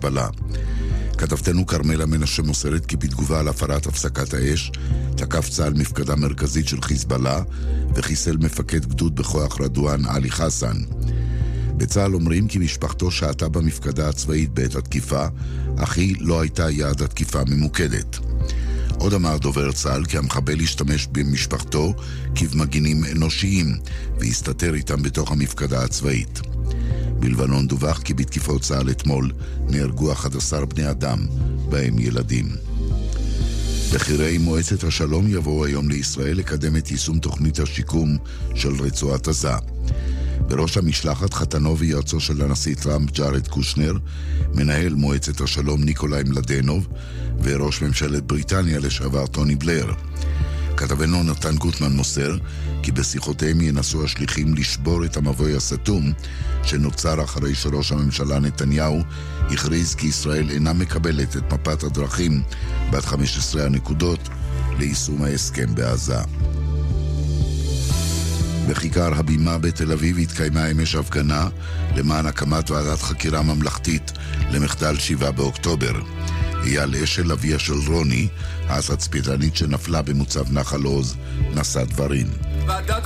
חיזבאללה. כתבתנו קרמלה מנשה מוסרת כי בתגובה על הפרת הפסקת האש תקף צה"ל מפקדה מרכזית של חיזבאללה וחיסל מפקד גדוד בכוח רדואן עלי חסן. בצה"ל אומרים כי משפחתו שעתה במפקדה הצבאית בעת התקיפה, אך היא לא הייתה יעד התקיפה ממוקדת. עוד אמר דובר צה"ל כי המחבל השתמש במשפחתו כמגינים אנושיים והסתתר איתם בתוך המפקדה הצבאית. בלבנון דווח כי בתקיפות צה"ל אתמול נהרגו 11 בני אדם, בהם ילדים. בכירי מועצת השלום יבואו היום לישראל לקדם את יישום תוכנית השיקום של רצועת עזה. בראש המשלחת חתנו ויועצו של הנשיא טראמפ ג'ארד קושנר, מנהל מועצת השלום ניקולאי מלדנוב וראש ממשלת בריטניה לשעבר טוני בלר. כתבנו נתן גוטמן מוסר כי בשיחותיהם ינסו השליחים לשבור את המבוי הסתום שנוצר אחרי שראש הממשלה נתניהו הכריז כי ישראל אינה מקבלת את מפת הדרכים בת 15 הנקודות ליישום ההסכם בעזה. בכיכר הבימה בתל אביב התקיימה אמש הפגנה למען הקמת ועדת חקירה ממלכתית למחדל 7 באוקטובר. אייל אשל, אביה של רוני, התצפיתנית שנפלה במוצב נחל עוז, נשא דברים.